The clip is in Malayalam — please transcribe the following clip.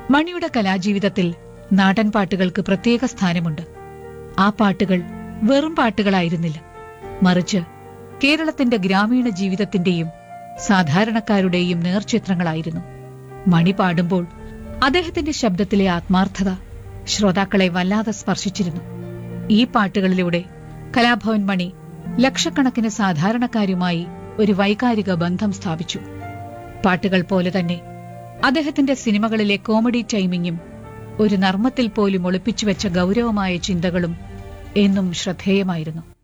മണിയുടെ കലാജീവിതത്തിൽ നാടൻ പാട്ടുകൾക്ക് പ്രത്യേക സ്ഥാനമുണ്ട്. ആ പാട്ടുകൾ വെറും പാട്ടുകളായിരുന്നില്ല, മറിച്ച് കേരളത്തിന്റെ ഗ്രാമീണ ജീവിതത്തിന്റെയും സാധാരണക്കാരുടെയും നേർചിത്രങ്ങളായിരുന്നു. മണി പാടുമ്പോൾ അദ്ദേഹത്തിന്റെ ശബ്ദത്തിലെ ആത്മാർത്ഥത ശ്രോതാക്കളെ വല്ലാതെ സ്പർശിച്ചിരുന്നു. ഈ പാട്ടുകളിലൂടെ കലാഭവൻ മണി ലക്ഷക്കണക്കിന് സാധാരണക്കാരുമായി ഒരു വൈകാരിക ബന്ധം സ്ഥാപിച്ചു. പാട്ടുകൾ പോലെ തന്നെ അദ്ദേഹത്തിന്റെ സിനിമകളിലെ കോമഡി ടൈമിങ്ങും ഒരു നർമ്മത്തിൽ പോലും ഒളിപ്പിച്ചുവെച്ച ഗൗരവമായ ചിന്തകളും എന്നും ശ്രദ്ധേയമായിരുന്നു.